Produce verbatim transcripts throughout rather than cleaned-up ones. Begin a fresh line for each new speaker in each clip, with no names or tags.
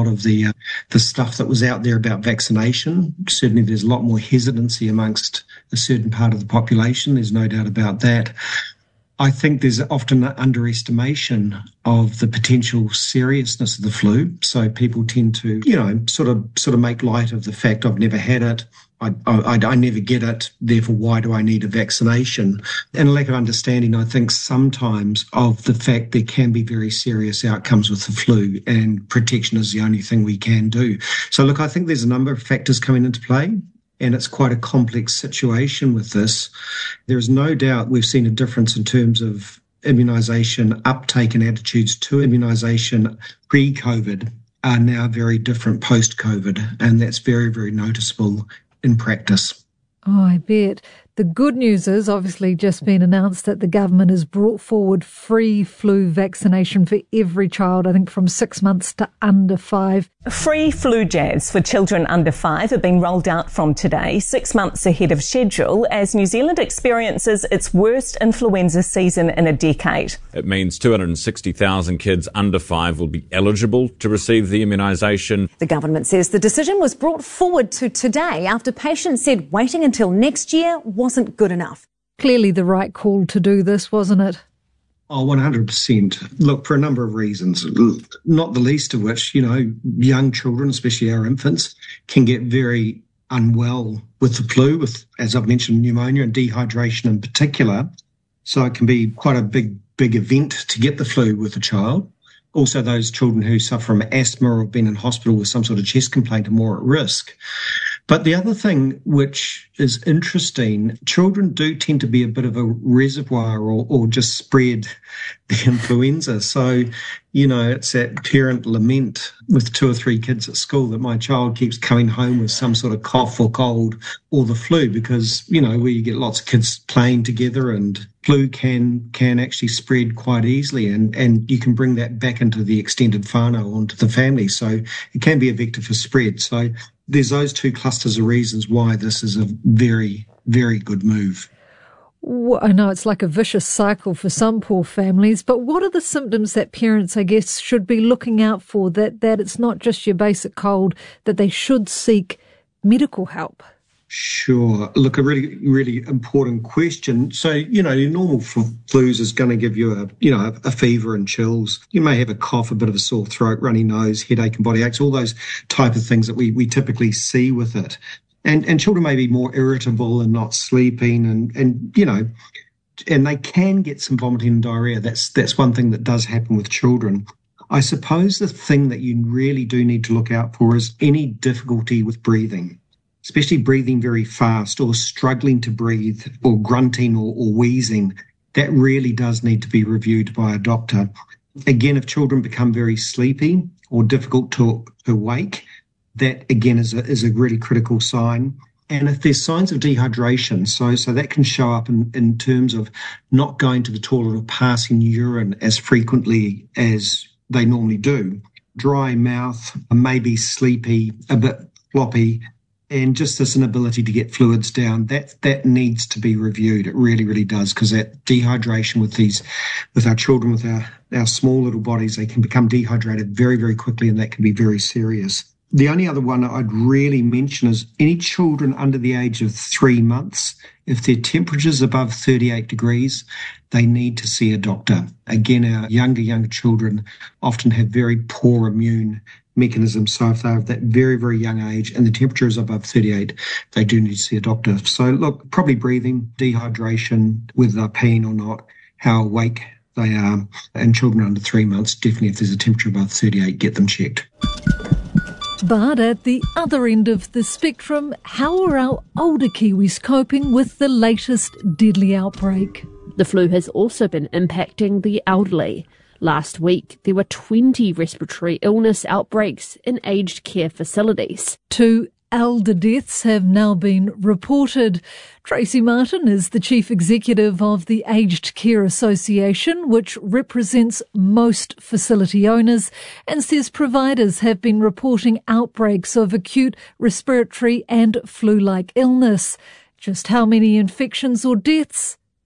lot of the uh, the stuff that was out there about vaccination. Certainly there's a lot more hesitancy amongst a certain part of the population. There's no doubt about that. I think there's often an underestimation of the potential seriousness of the flu. So people tend to, you know, sort of sort of make light of the fact I've never had it. I, I, I never get it. Therefore, why do I need a vaccination? And a lack of understanding, I think, sometimes of the fact there can be very serious outcomes with the flu, and protection is the only thing we can do. So, look, I think there's a number of factors coming into play. And it's quite a complex situation with this. There is no doubt we've seen a difference in terms of immunisation uptake and attitudes to immunisation pre-COVID are now very different post-COVID. And that's very, very noticeable in practice.
Oh, I bet. The good news is obviously just been announced that the government has brought forward free flu vaccination for every child, I think from six months to under five.
Free flu jabs for children under five have been rolled out from today, six months ahead of schedule, as New Zealand experiences its worst influenza season in a decade.
It means two hundred sixty thousand kids under five will be eligible to receive the immunisation.
The government says the decision was brought forward to today after patients said waiting until next year wasn't good enough.
Clearly the right call to do this, wasn't it?
Oh, one hundred percent. Look, for a number of reasons, not the least of which, you know, young children, especially our infants, can get very unwell with the flu, with, as I've mentioned, pneumonia and dehydration in particular. So it can be quite a big, big event to get the flu with a child. Also, those children who suffer from asthma or have been in hospital with some sort of chest complaint are more at risk. But the other thing which is interesting, children do tend to be a bit of a reservoir or, or just spread the influenza. So, you know, it's that parent lament with two or three kids at school that my child keeps coming home with some sort of cough or cold or the flu because, you know, where you get lots of kids playing together and flu can can actually spread quite easily and, and you can bring that back into the extended whānau, onto the family. So it can be a vector for spread. So there's those two clusters of reasons why this is a very, very good move.
Well, I know it's like a vicious cycle for some poor families, but what are the symptoms that parents, I guess, should be looking out for, that, that it's not just your basic cold, that they should seek medical help?
Sure. Look, a really, really important question. So, you know, your normal flus is going to give you a, you know, a fever and chills. You may have a cough, a bit of a sore throat, runny nose, headache and body aches, all those type of things that we, we typically see with it. And and children may be more irritable and not sleeping and, and, you know, and they can get some vomiting and diarrhea. That's, that's one thing that does happen with children. I suppose the thing that you really do need to look out for is any difficulty with breathing, especially breathing very fast or struggling to breathe or grunting or, or wheezing. That really does need to be reviewed by a doctor. Again, if children become very sleepy or difficult to, to wake, that again is a, is a really critical sign. And if there's signs of dehydration, so so that can show up in, in terms of not going to the toilet or passing urine as frequently as they normally do, dry mouth, maybe sleepy, a bit floppy, and just this inability to get fluids down, that that needs to be reviewed. It really, really does, because that dehydration with these, with our children, with our, our small little bodies, they can become dehydrated very, very quickly, and that can be very serious. The only other one I'd really mention is any children under the age of three months, if their temperature's above thirty-eight degrees, they need to see a doctor. Again, our younger, younger children often have very poor immune mechanisms. So if they're of that very, very young age and the temperature is above thirty-eight, they do need to see a doctor. So look, probably breathing, dehydration, whether they're peeing or not, how awake they are, and children under three months, definitely if there's a temperature above thirty-eight, get them checked.
But at the other end of the spectrum, how are our older Kiwis coping with the latest deadly outbreak?
The flu has also been impacting the elderly. Last week, there were twenty respiratory illness outbreaks in aged care facilities.
Two elder deaths have now been reported. Tracy Martin is the Chief Executive of the Aged Care Association, which represents most facility owners, and says providers have been reporting outbreaks of acute respiratory and flu-like illness. Just how many infections or deaths?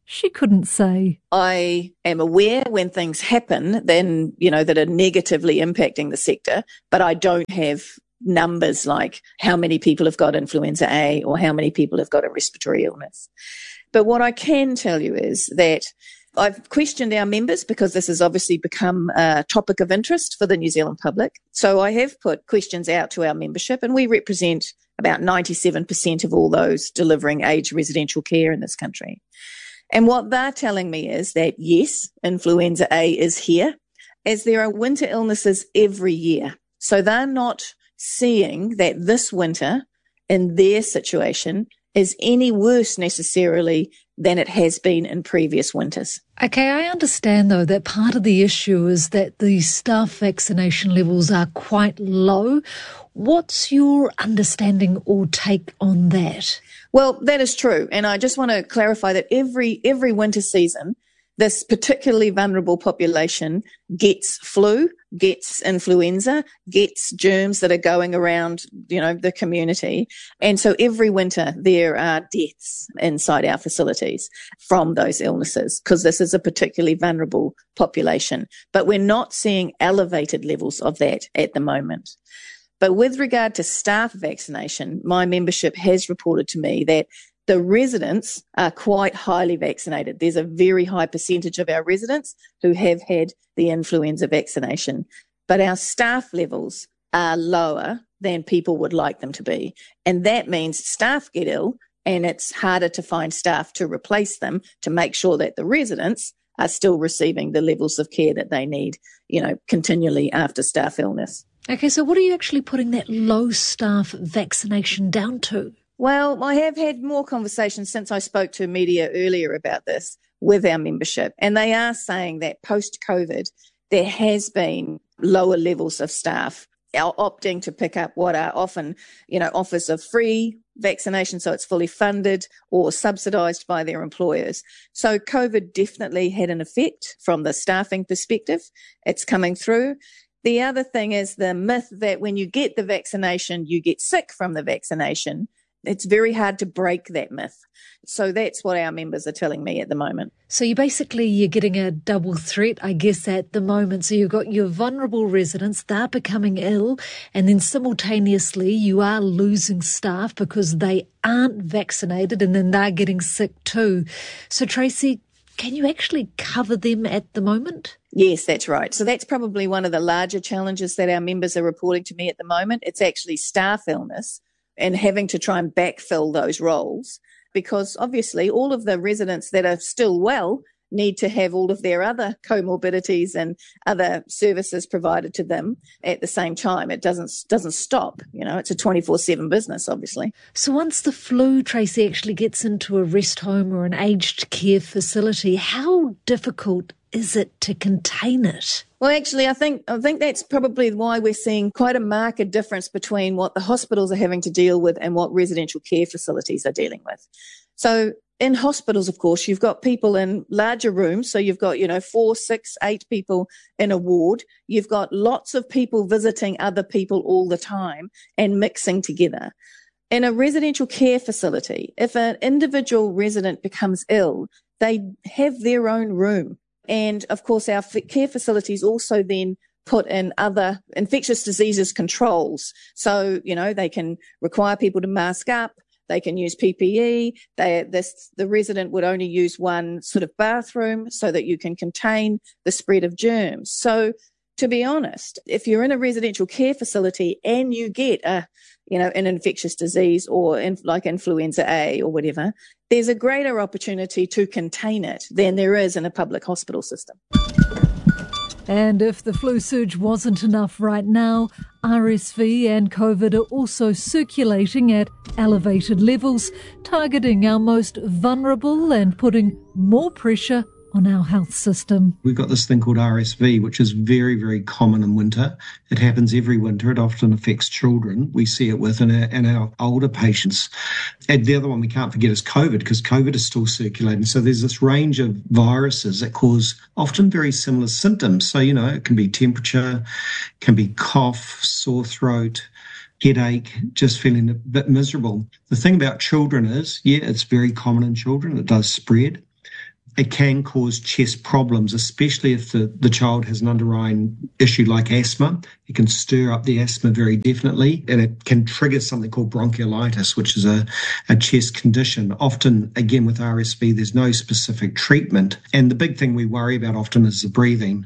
she couldn't say.
I am aware when things happen, then, you know, that are negatively impacting the sector, but I don't have numbers like how many people have got influenza A or how many people have got a respiratory illness. But what I can tell you is that I've questioned our members because this has obviously become a topic of interest for the New Zealand public. So I have put questions out to our membership, and we represent about ninety-seven percent of all those delivering aged residential care in this country. And what they're telling me is that, yes, influenza A is here, as there are winter illnesses every year. So they're not seeing that this winter in their situation is any worse necessarily than it has been in previous winters.
Okay, I understand though that part of the issue is that the staff vaccination levels are quite low. What's your understanding or take on that?
Well, that is true. And I just want to clarify that every every winter season, this particularly vulnerable population gets flu, gets influenza, gets germs that are going around, you know, the community. And so every winter there are deaths inside our facilities from those illnesses because this is a particularly vulnerable population. But we're not seeing elevated levels of that at the moment. But with regard to staff vaccination, my membership has reported to me that the residents are quite highly vaccinated. There's a very high percentage of our residents who have had the influenza vaccination, but our staff levels are lower than people would like them to be. And that means staff get ill and it's harder to find staff to replace them to make sure that the residents are still receiving the levels of care that they need, you know, continually after staff illness.
Okay, so what are you actually putting that low staff vaccination down to?
Well, I have had more conversations since I spoke to media earlier about this with our membership, and they are saying that post-COVID, there has been lower levels of staff opting to pick up what are often, you know, offers of free vaccination, so it's fully funded or subsidised by their employers. So COVID definitely had an effect from the staffing perspective. It's coming through. The other thing is the myth that when you get the vaccination, you get sick from the vaccination. It's very hard to break that myth. So that's what our members are telling me at the moment.
So you basically, you're getting a double threat, I guess, at the moment. So you've got your vulnerable residents, they're becoming ill, and then simultaneously you are losing staff because they aren't vaccinated and then they're getting sick too. So Tracy, can you actually cover them at the moment?
Yes, that's right. So that's probably one of the larger challenges that our members are reporting to me at the moment. It's actually staff illness and having to try and backfill those roles because obviously all of the residents that are still well need to have all of their other comorbidities and other services provided to them at the same time. It doesn't doesn't stop. You know, it's a twenty-four seven business, obviously.
So once the flu, Tracy, actually gets into a rest home or an aged care facility, how difficult is it to contain it?
Well, actually, I think I think that's probably why we're seeing quite a marked difference between what the hospitals are having to deal with and what residential care facilities are dealing with. So in hospitals, of course, you've got people in larger rooms. So you've got, you know, four, six, eight people in a ward. You've got lots of people visiting other people all the time and mixing together. In a residential care facility, if an individual resident becomes ill, they have their own room. And of course, our care facilities also then put in other infectious diseases controls. So, you know, they can require people to mask up. They can use P P E. They, this, the resident would only use one sort of bathroom so that you can contain the spread of germs. So to be honest, if you're in a residential care facility and you get a, you know, an infectious disease or in, like influenza A or whatever, there's a greater opportunity to contain it than there is in a public hospital system.
And if the flu surge wasn't enough right now, R S V and COVID are also circulating at elevated levels, targeting our most vulnerable and putting more pressure on our health system.
We've got this thing called R S V, which is very, very common in winter. It happens every winter. It often affects children. We see it with in our, in our older patients. And the other one we can't forget is COVID, because COVID is still circulating. So there's this range of viruses that cause often very similar symptoms. So, you know, it can be temperature, can be cough, sore throat, headache, just feeling a bit miserable. The thing about children is, yeah, it's very common in children. It does spread. it can cause chest problems, especially if the, the child has an underlying issue like asthma. It can stir up the asthma very definitely, and it can trigger something called bronchiolitis, which is a, a chest condition. Often, again, with R S V, there's no specific treatment. And the big thing we worry about often is the breathing,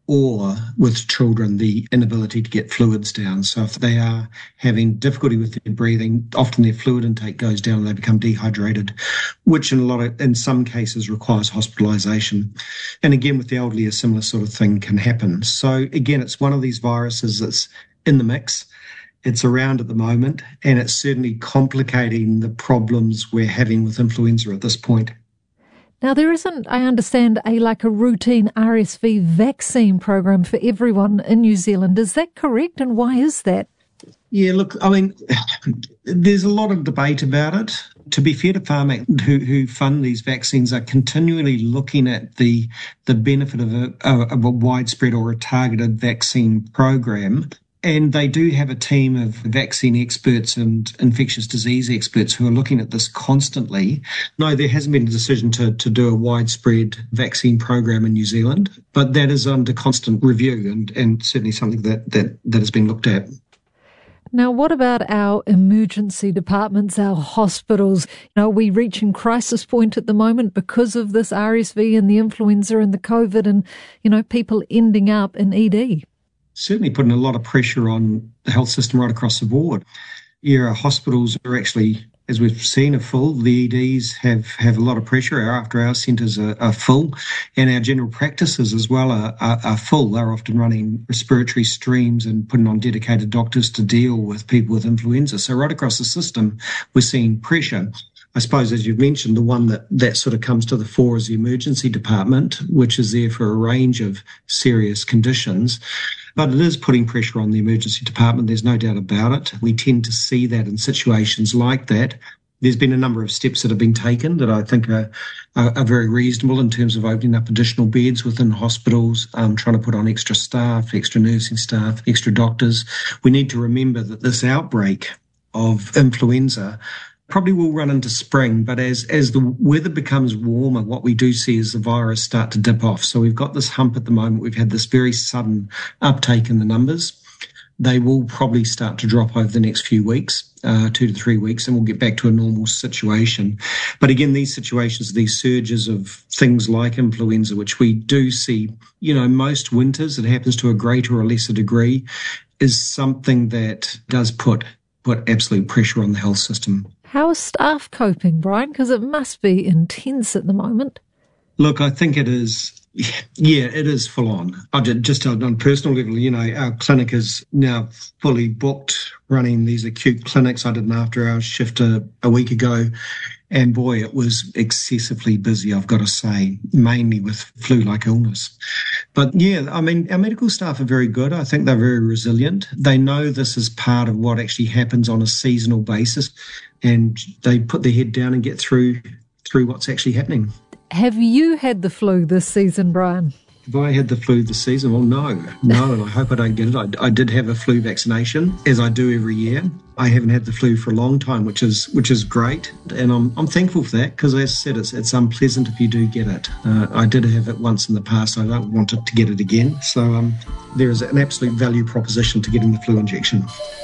or with children, the inability to get fluids down. So if they are having difficulty with their breathing, often their fluid intake goes down and they become dehydrated, which in a lot of, in some cases requires hospitalisation. And again, with the elderly, a similar sort of thing can happen. So again, it's one of these viruses that's in the mix. It's around at the moment, and it's certainly complicating the problems we're having with influenza at this point.
Now, there isn't, I understand, a like a routine R S V vaccine program for everyone in New Zealand. Is that correct, and why is that?
Yeah, look, I mean, there's a lot of debate about it. To be fair to Pharmac, who, who fund these vaccines, are continually looking at the the benefit of a, of a widespread or a targeted vaccine program. And they do have a team of vaccine experts and infectious disease experts who are looking at this constantly. No, there hasn't been a decision to, to do a widespread vaccine program in New Zealand, but that is under constant review and, and certainly something that, that, that has been looked at.
Now, what about our emergency departments, our hospitals? You know, are we reaching crisis point at the moment because of this R S V and the influenza and the COVID and, you know, people ending up in E D?
Certainly putting a lot of pressure on the health system right across the board. Yeah, our hospitals are actually, as we've seen, are full. The E Ds have, have a lot of pressure. Our after-hours centres are, are full, and our general practices as well are, are, are full. They're often running respiratory streams and putting on dedicated doctors to deal with people with influenza. So right across the system, we're seeing pressure. I suppose, as you've mentioned, the one that, that sort of comes to the fore is the emergency department, which is there for a range of serious conditions. But it is putting pressure on the emergency department. There's no doubt about it. We tend to see that in situations like that. There's been a number of steps that have been taken that I think are, are, are very reasonable in terms of opening up additional beds within hospitals, um, trying to put on extra staff, extra nursing staff, extra doctors. We need to remember that this outbreak of influenza probably will run into spring, but as as the weather becomes warmer, what we do see is the virus start to dip off. So we've got this hump at the moment. We've had this very sudden uptake in the numbers. They will probably start to drop over the next few weeks, uh, two to three weeks, and we'll get back to a normal situation. But again, these situations, these surges of things like influenza, which we do see, you know, most winters, it happens to a greater or lesser degree, is something that does put put absolute pressure on the health system.
How are staff coping, Brian? Because it must be intense at the moment.
Look, I think it is, yeah, it is full on. I did just on a personal level, you know, our clinic is now fully booked running these acute clinics. I did an after hours shift a, a week ago, and boy, it was excessively busy, I've got to say, mainly with flu-like illness. But yeah, I mean, our medical staff are very good. I think they're very resilient. They know this is part of what actually happens on a seasonal basis, and they put their head down and get through through what's actually happening.
Have you had the flu this season, Brian?
Have I had the flu this season? Well, no, no, and I hope I don't get it. I, I did have a flu vaccination, as I do every year. I haven't had the flu for a long time, which is which is great, and I'm I'm thankful for that because, as I said, it's it's unpleasant if you do get it. Uh, I did have it once in the past. I don't want it to get it again. So um, there is an absolute value proposition to getting the flu injection.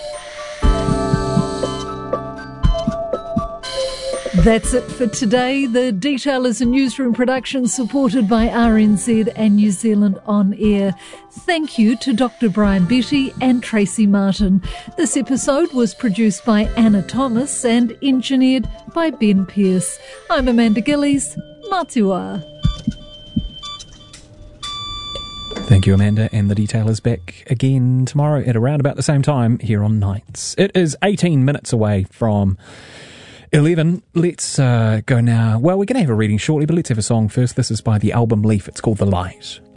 That's it for today. The Detail is a newsroom production supported by R N Z and New Zealand On Air. Thank you to Doctor Brian Betty and Tracy Martin. This episode was produced by Anna Thomas and engineered by Ben Pearce. I'm Amanda Gillies. Matua.
Thank you, Amanda, and The Detail is back again tomorrow at around about the same time here on Nights. It is eighteen minutes away from eleven. Let's uh, go now. Well, we're going to have a reading shortly, but let's have a song first. This is by the album Leaf. It's called The Light.